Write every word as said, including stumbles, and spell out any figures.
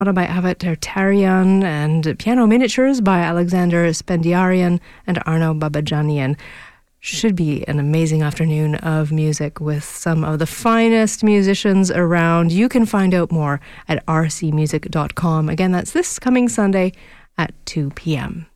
by Avat Tertarian, and piano miniatures by Alexander Spendiarian and Arno Babajanian. Should be an amazing afternoon of music with some of the finest musicians around. You can find out more at r c music dot com. Again, that's this coming Sunday at two p.m.